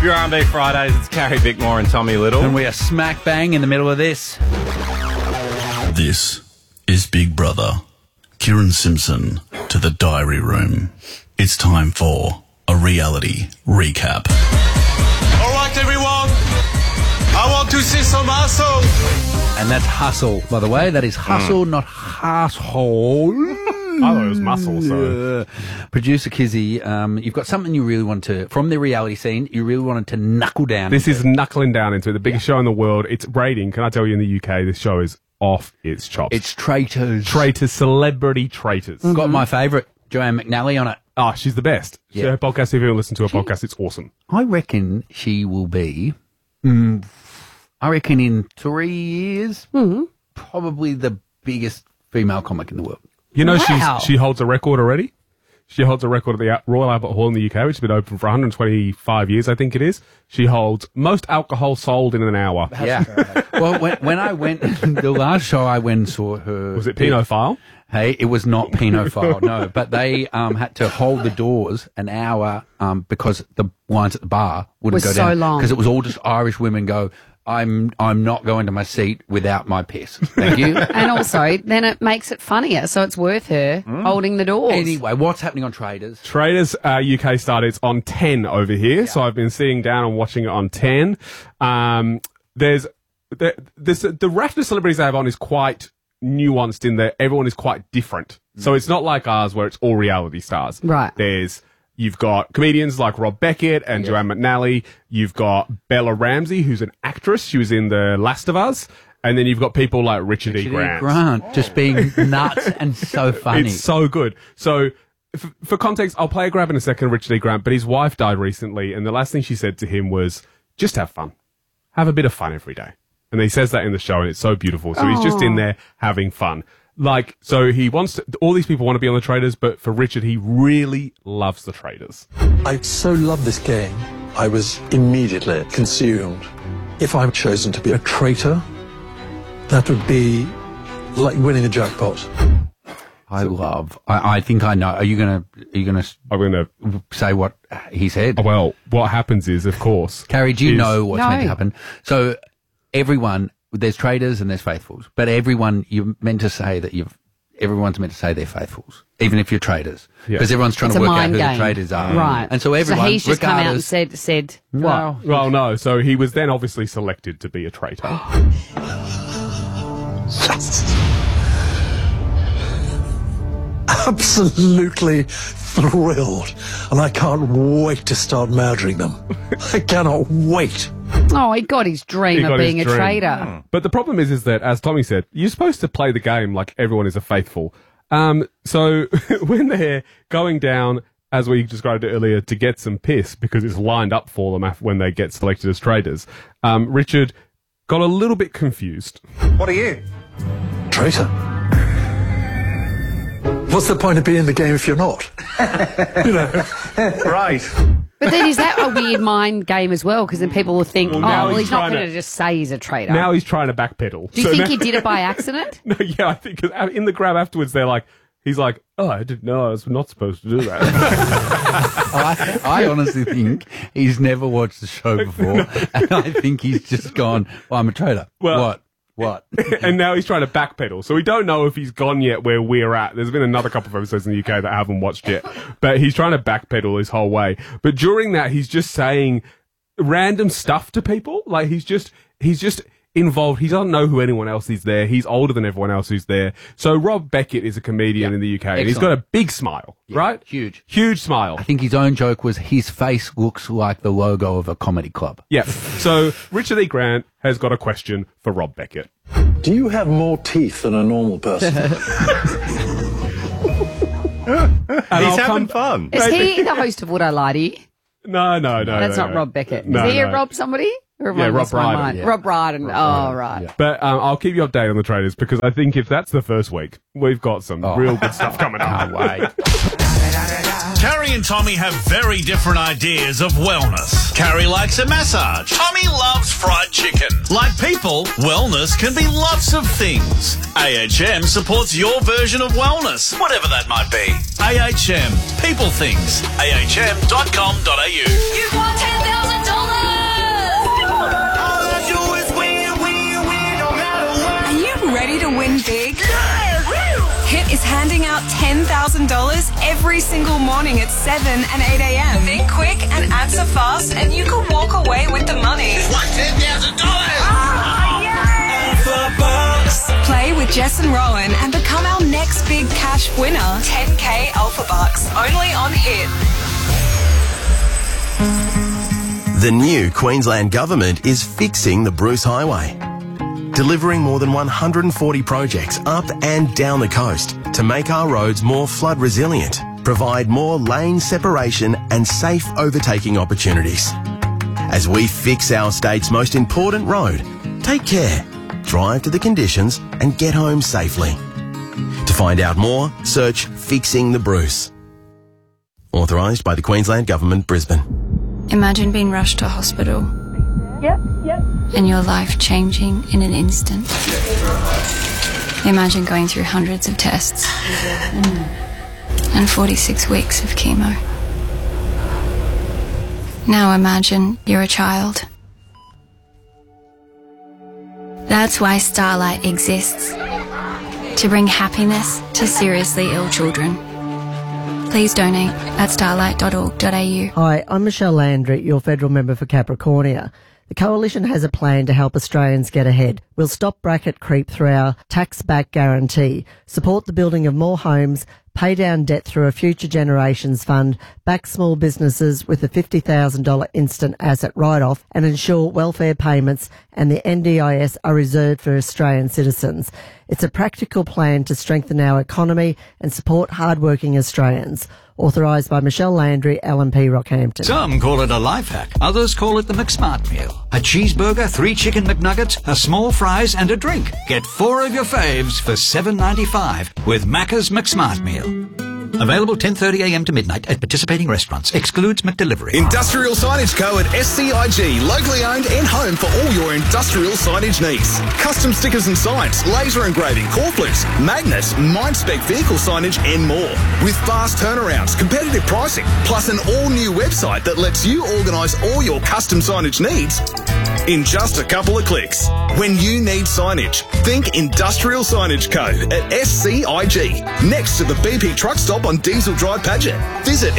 Your R&B Fridays, it's Carrie Bickmore and Tommy Little. And we are smack bang in the middle of this. This is Big Brother. Kieran Simpson to the diary room. It's time for a reality recap. All right, everyone. I want to see some hustle. And that's hustle, by the way. That is hustle, not asshole. I thought it was muscle, so... Producer Kizzy, you've got something you really want to... From the reality scene, you really wanted to knuckle down This into. is knuckling down into it. The biggest show in the world. It's rating. Can I tell you, in the UK, this show is off its chops. It's Traitors. Traitors, celebrity traitors. Got my favourite, Joanne McNally, on it. Oh, she's the best. Yeah. Her podcast, if you ever listen to her podcast, it's awesome. I reckon she will be... I reckon in 3 years, probably the biggest female comic in the world. You know, Wow. she holds a record already. She holds a record at the Royal Albert Hall in the UK, which has been open for 125 years, I think it is. She holds most alcohol sold in an hour. Yeah. Well, when I went, the last show I went and saw her. Was it Pinot File? Hey, it was not Pinot File, no. But they had to hold the doors an hour because the lines at the bar wouldn't Was go so down. long. Because it was all just Irish women go, I'm not going to my seat without my piss. Thank you. And also, then it makes it funnier, so it's worth her holding the doors. Anyway, what's happening on Traders? Traders UK started. It's on 10 over here, so I've been sitting down and watching it on 10. The raft of celebrities they have on is quite nuanced in that everyone is quite different. So it's not like ours where it's all reality stars. Right. You've got comedians like Rob Beckett and Joanne McNally. You've got Bella Ramsey, who's an actress. She was in The Last of Us. And then you've got people like Richard E. Grant. Just being nuts and so funny. It's so good. So, for context, I'll play a grab in a second of Richard E. Grant, but his wife died recently, and the last thing she said to him was, just have fun. Have a bit of fun every day. And he says that in the show, and it's so beautiful. So he's just in there having fun. So he wants to, all these people want to be on the Traders, but for Richard, he really loves the Traders. I so love this game, I was immediately consumed. If I'm chosen to be a traitor, that would be like winning the jackpot. I think I know. Are you gonna I'm going to, say what he said? well, what happens is, of course. Carrie, do you know what's No. meant to happen? So there's traders and there's faithfuls, but you're meant to say that everyone's meant to say they're faithfuls, even if you're traders, because everyone's trying It's to a work out mind who game. the traders are. Right. And so everyone, So he's just come out and regardless- said what? Well, no. So he was then obviously selected to be a traitor. Absolutely thrilled. And I can't wait to start murdering them. I cannot wait. Oh, he got his dream He of got being his a dream. traitor. But the problem is that, as Tommy said, you're supposed to play the game like everyone is a faithful. So when they're going down, as we described it earlier, to get some piss because it's lined up for them when they get selected as traders, Richard got a little bit confused. What are you? Traitor? What's the point of being in the game if you're not? Right. But then is that a weird mind game as well? Because then people will think, now he's he's not trying going to- to just say he's a traitor. Now he's trying to backpedal. Do you So think now- he did it by accident? No, yeah, I think 'cause in the grab afterwards, he's like, oh, I didn't know I was not supposed to do that. I honestly think he's never watched the show before, and I think he's just gone, well, I'm a traitor. Well- What? And now he's trying to backpedal. So we don't know if he's gone yet where we're at. There's been another couple of episodes in the UK that I haven't watched yet. But he's trying to backpedal his whole way. But during that, he's just saying random stuff to people. Like he's just involved. He doesn't know who anyone else is there. He's older than everyone else who's there. So Rob Beckett is a comedian in the UK. And he's got a big smile, right? Huge. Huge smile. I think his own joke was his face looks like the logo of a comedy club. Yeah. So Richard E. Grant has got a question for Rob Beckett. Do you have more teeth than a normal person? He's having fun. Is he the host of Would I Lie to You? No. That's no, not no. Rob Beckett. No, Is he no. a Rob somebody? Or Yeah, have I Rob lost my Brydon. mind? Yeah. Rob Brydon. Right. Yeah. But I'll keep you updated on the traders because I think if that's the first week, we've got some real good stuff coming up. Wait. Carrie and Tommy have very different ideas of wellness. Carrie likes a massage. Tommy loves fried chicken. Like people, wellness can be lots of things. AHM supports your version of wellness, whatever that might be. AHM, people things. AHM.com.au. You've won $10,000. every single morning at 7 and 8 a.m. Think quick and answer fast, and you can walk away with the money. $10,000! Alpha Bucks. Play with Jess and Rowan and become our next big cash winner. 10K Alpha Bucks, only on Hit. The new Queensland Government is fixing the Bruce Highway, delivering more than 140 projects up and down the coast to make our roads more flood resilient, provide more lane separation and safe overtaking opportunities. As we fix our state's most important road, take care, drive to the conditions and get home safely. To find out more, search Fixing the Bruce. Authorised by the Queensland Government, Brisbane. Imagine being rushed to hospital. Yep. And your life changing in an instant. Imagine going through hundreds of tests and 46 weeks of chemo. Now imagine you're a child. That's why Starlight exists. To bring happiness to seriously ill children. Please donate at starlight.org.au. Hi, I'm Michelle Landry, your federal member for Capricornia. The Coalition has a plan to help Australians get ahead. We'll stop bracket creep through our tax-back guarantee, support the building of more homes, pay down debt through a Future Generations Fund, back small businesses with a $50,000 instant asset write-off, and ensure welfare payments and the NDIS are reserved for Australian citizens. It's a practical plan to strengthen our economy and support hard-working Australians. Authorised by Michelle Landry, LNP Rockhampton. Some call it a life hack. Others call it the McSmart meal. A cheeseburger, 3 chicken McNuggets, a small fries and a drink. Get 4 of your faves for $7.95 with Macca's McSmart meal. Available 10:30am to midnight at participating restaurants. Excludes McDelivery. Industrial Signage Co. at SCIG. Locally owned and home for all your industrial signage needs. Custom stickers and signs, laser engraving, core flues, magnets, mind-spec vehicle signage and more. With fast turnarounds, competitive pricing, plus an all-new website that lets you organise all your custom signage needs in just a couple of clicks. When you need signage, think Industrial Signage Co. at SCIG. Next to the BP truck stop on Diesel Drive, Paget. Visit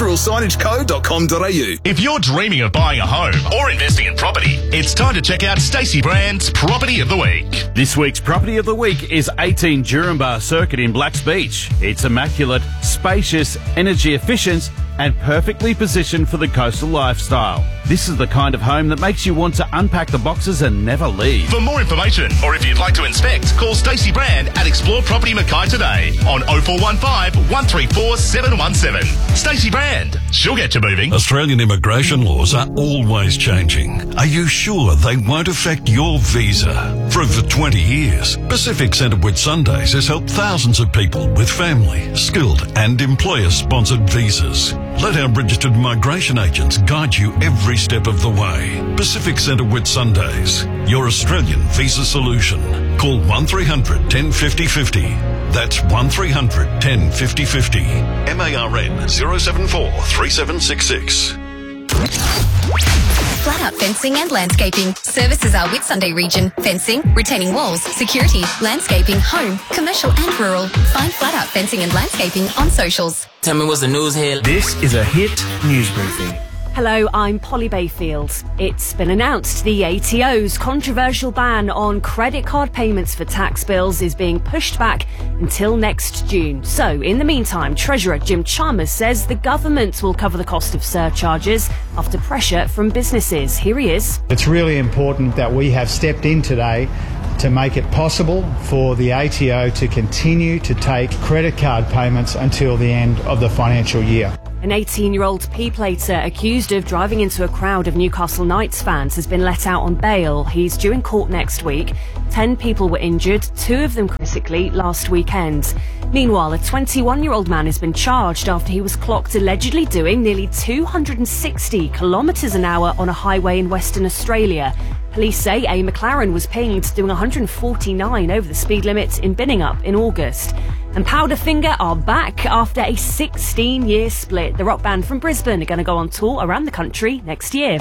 industrialsignageco.com.au. If you're dreaming of buying a home or investing in property, it's time to check out Stacey Brand's Property of the Week. This week's Property of the Week is 18 Jurumba Circuit in Blacks Beach. It's immaculate, spacious, energy efficient, and perfectly positioned for the coastal lifestyle. This is the kind of home that makes you want to unpack the boxes and never leave. For more information, or if you'd like to inspect, call Stacey Brand at Explore Property Mackay today on 0415 134 717. Stacey Brand, she'll get you moving. Australian immigration laws are always changing. Are you sure they won't affect your visa? For over 20 years, Pacific Centre Whitsundays has helped thousands of people with family, skilled and employer-sponsored visas. Let our registered migration agents guide you every step of the way. Pacific Centre Whitsundays, your Australian visa solution. Call 1300 1050 50. That's 1300 1050 50. MARN 074 3766. Flat Out Fencing and Landscaping. Services are Whitsunday region. Fencing, retaining walls, security, landscaping, home, commercial and rural. Find Flat Out Fencing and Landscaping on socials. Tell me what's the news here. This is a Hit News Briefing. Hello, I'm Polly Bayfield. It's been announced the ATO's controversial ban on credit card payments for tax bills is being pushed back until next June. So, in the meantime, Treasurer Jim Chalmers says the government will cover the cost of surcharges after pressure from businesses. Here he is. It's really important that we have stepped in today to make it possible for the ATO to continue to take credit card payments until the end of the financial year. An 18-year-old P-plater accused of driving into a crowd of Newcastle Knights fans has been let out on bail. He's due in court next week. 10 people were injured, 2 of them critically, last weekend. Meanwhile, a 21-year-old man has been charged after he was clocked allegedly doing nearly 260 kilometres an hour on a highway in Western Australia. Police say a McLaren was pinged doing 149 over the speed limit in Binningup in August. And Powderfinger are back after a 16-year split. The rock band from Brisbane are going to go on tour around the country next year.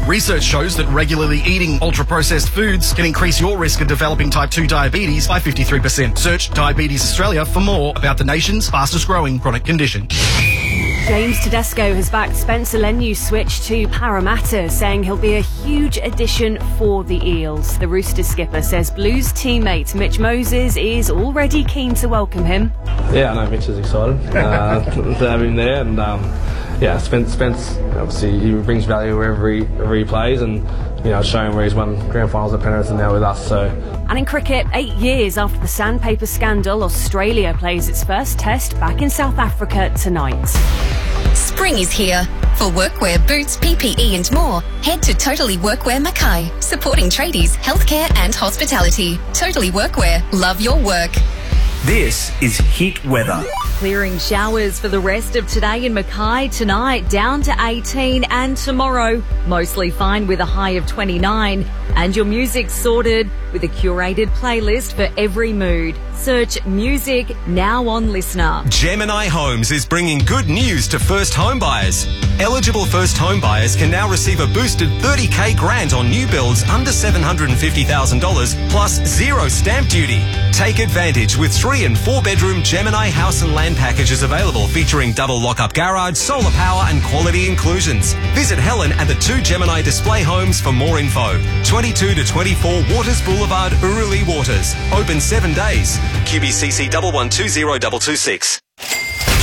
Research shows that regularly eating ultra-processed foods can increase your risk of developing type 2 diabetes by 53%. Search Diabetes Australia for more about the nation's fastest-growing chronic condition. James Tedesco has backed Spencer Lenu's switch to Parramatta, saying he'll be a huge addition for the Eels. The Roosters skipper says Blues teammate Mitch Moses is already keen to welcome him. Yeah, I know Mitch is excited to have him there, and yeah, Spence obviously he brings value wherever he plays, and showing where he's won grand finals at Penrith and now with us. So. And in cricket, 8 years after the sandpaper scandal, Australia plays its first test back in South Africa tonight. Spring is here. For workwear, boots, PPE and more, head to Totally Workwear Mackay, supporting tradies, healthcare and hospitality. Totally Workwear, love your work. This is Hit Weather. Clearing showers for the rest of today in Mackay, tonight down to 18 and tomorrow mostly fine with a high of 29. And your music sorted with a curated playlist for every mood. Search music now on Listener. Gemini Homes is bringing good news to first home buyers. Eligible first home buyers can now receive a boosted $30,000 grant on new builds under $750,000 plus zero stamp duty. Take advantage with 3 and 4 bedroom Gemini house and land packages available featuring double lock-up garage, solar power and quality inclusions. Visit Helen at the 2 Gemini display homes for more info. 22 to 24 Waters Boulevard, Uruli Waters. Open 7 days. QBCC 1120 226.